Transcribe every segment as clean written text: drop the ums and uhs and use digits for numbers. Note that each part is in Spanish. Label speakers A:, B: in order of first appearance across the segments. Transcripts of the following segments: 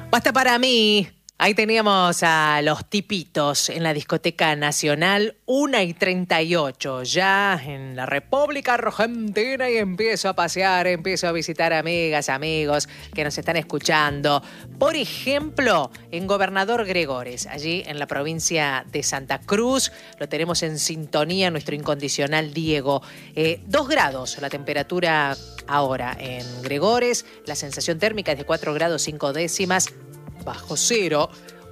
A: Basta para mí. Ahí teníamos a los tipitos en la discoteca nacional, 1:38, ya en la República Argentina, y empiezo a pasear, empiezo a visitar amigas, amigos que nos están escuchando. Por ejemplo, en Gobernador Gregores, allí en la provincia de Santa Cruz, lo tenemos en sintonía nuestro incondicional Diego. 2 grados la temperatura ahora en Gregores, la sensación térmica es de 4 grados 5 décimas, bajo cero,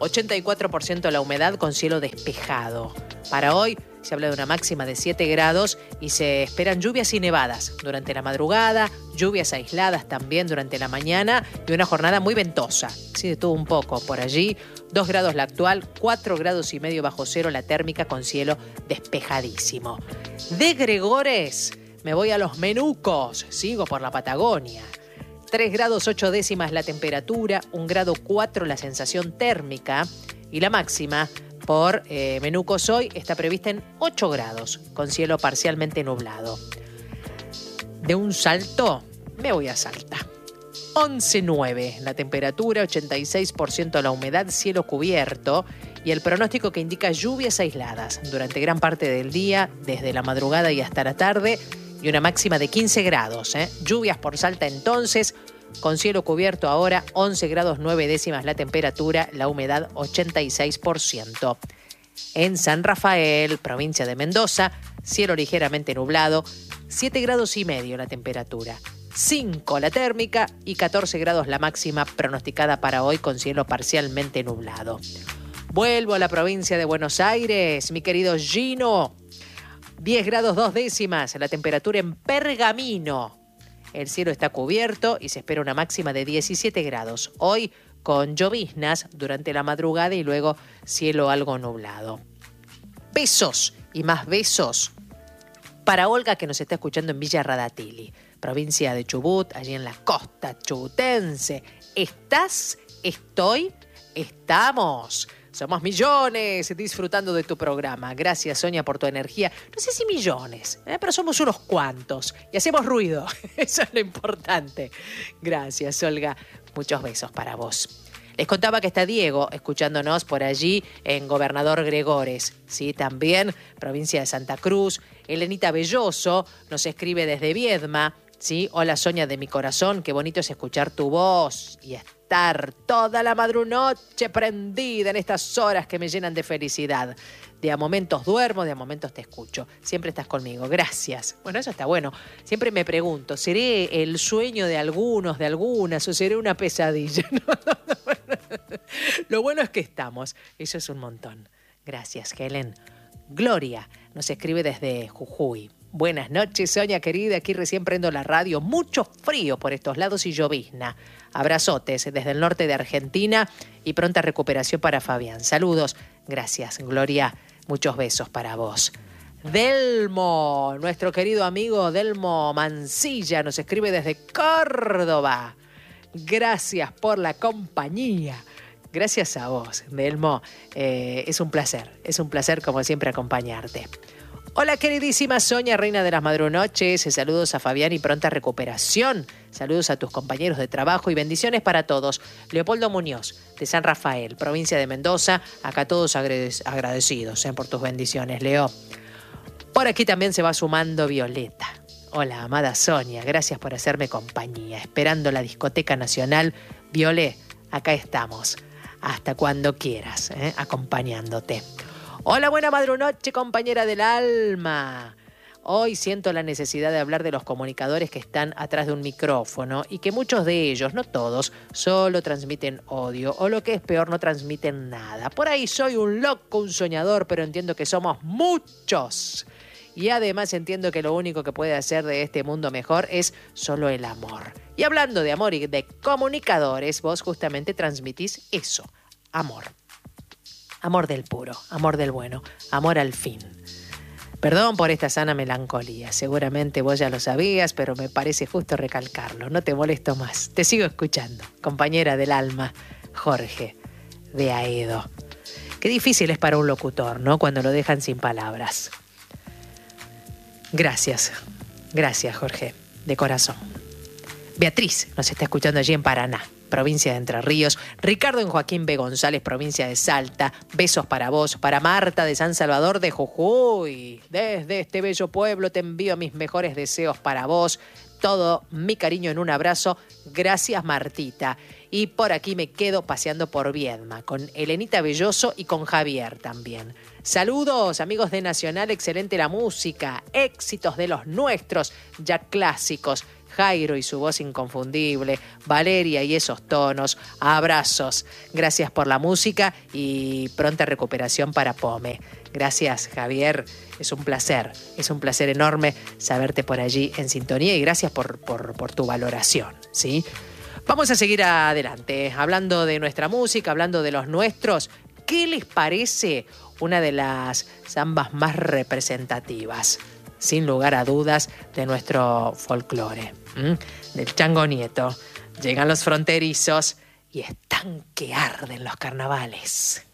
A: 84% la humedad con cielo despejado. Para hoy se habla de una máxima de 7 grados y se esperan lluvias y nevadas durante la madrugada, lluvias aisladas también durante la mañana y una jornada muy ventosa. Sí, de todo un poco por allí. 2 grados la actual, 4 grados y medio bajo cero la térmica con cielo despejadísimo. De Gregores me voy a los Menucos, sigo por la Patagonia. 3 grados 8 décimas la temperatura, 1 grado 4 la sensación térmica y la máxima por Menucos hoy está prevista en 8 grados con cielo parcialmente nublado. De un salto me voy a Salta. 11,9 la temperatura, 86% la humedad, cielo cubierto y el pronóstico que indica lluvias aisladas durante gran parte del día, desde la madrugada y hasta la tarde, y una máxima de 15 grados. Lluvias por Salta entonces, con cielo cubierto ahora, 11 grados 9 décimas la temperatura, la humedad 86%. En San Rafael, provincia de Mendoza, cielo ligeramente nublado, 7 grados y medio la temperatura, 5 la térmica y 14 grados la máxima pronosticada para hoy con cielo parcialmente nublado. Vuelvo a la provincia de Buenos Aires, mi querido Gino. 10 grados 2 décimas, la temperatura en Pergamino. El cielo está cubierto y se espera una máxima de 17 grados. Hoy con lloviznas durante la madrugada y luego cielo algo nublado. Besos y más besos para Olga, que nos está escuchando en Villa Radatili, provincia de Chubut, allí en la costa chubutense. ¿Estás? ¿Estoy? ¿Estamos? Somos millones disfrutando de tu programa. Gracias, Sonia, por tu energía. No sé si millones, pero somos unos cuantos y hacemos ruido. Eso es lo importante. Gracias, Olga. Muchos besos para vos. Les contaba que está Diego escuchándonos por allí en Gobernador Gregores, ¿sí? También provincia de Santa Cruz. Elenita Belloso nos escribe desde Viedma, ¿sí? Hola, Sonia de mi corazón, qué bonito es escuchar tu voz y estar toda la madrunoche prendida en estas horas que me llenan de felicidad. De a momentos duermo, de a momentos te escucho. Siempre estás conmigo. Gracias. Bueno, eso está bueno. Siempre me pregunto, ¿seré el sueño de algunos, de algunas, o seré una pesadilla? Lo bueno es que estamos. Eso es un montón. Gracias, Helen. Gloria nos escribe desde Jujuy. Buenas noches, Sonia querida. Aquí recién prendo la radio. Mucho frío por estos lados y llovizna. Abrazotes desde el norte de Argentina y pronta recuperación para Fabián. Saludos. Gracias, Gloria. Muchos besos para vos. Delmo, nuestro querido amigo Delmo Mancilla, nos escribe desde Córdoba. Gracias por la compañía. Gracias a vos, Delmo. Es un placer como siempre acompañarte. Hola, queridísima Sonia, reina de las madrunoches. Saludos a Fabián y pronta recuperación. Saludos a tus compañeros de trabajo y bendiciones para todos. Leopoldo Muñoz, de San Rafael, provincia de Mendoza. Acá todos agradecidos por tus bendiciones, Leo. Por aquí también se va sumando Violeta. Hola, amada Sonia, gracias por hacerme compañía. Esperando la discoteca nacional. Violé, acá estamos. Hasta cuando quieras, acompañándote. Hola, buena madrunoche, compañera del alma. Hoy siento la necesidad de hablar de los comunicadores que están atrás de un micrófono y que muchos de ellos, no todos, solo transmiten odio o lo que es peor, no transmiten nada. Por ahí soy un loco, un soñador, pero entiendo que somos muchos. Y además entiendo que lo único que puede hacer de este mundo mejor es solo el amor. Y hablando de amor y de comunicadores, vos justamente transmitís eso, amor. Amor del puro, amor del bueno, amor al fin. Perdón por esta sana melancolía, seguramente vos ya lo sabías, pero me parece justo recalcarlo, no te molesto más. Te sigo escuchando, compañera del alma, Jorge de Aedo. Qué difícil es para un locutor, ¿no? Cuando lo dejan sin palabras. Gracias Jorge, de corazón. Beatriz nos está escuchando allí en Paraná. provincia de Entre Ríos. Ricardo en Joaquín B. González, provincia de Salta. Besos para vos. Para Marta de San Salvador de Jujuy. Desde este bello pueblo te envío mis mejores deseos para vos. Todo mi cariño en un abrazo. Gracias, Martita. Y por aquí me quedo paseando por Viedma con Elenita Belloso y con Javier también. Saludos, amigos de Nacional, excelente la música, éxitos de los nuestros, ya clásicos. Jairo y su voz inconfundible, Valeria y esos tonos, abrazos. Gracias por la música y pronta recuperación para Pome. Gracias, Javier, es un placer enorme saberte por allí en sintonía y gracias por tu valoración, ¿sí? Vamos a seguir adelante, hablando de nuestra música, hablando de los nuestros. ¿Qué les parece una de las zambas más representativas, sin lugar a dudas, de nuestro folclore? Del Chango Nieto. Llegan los fronterizos y están que arden los carnavales.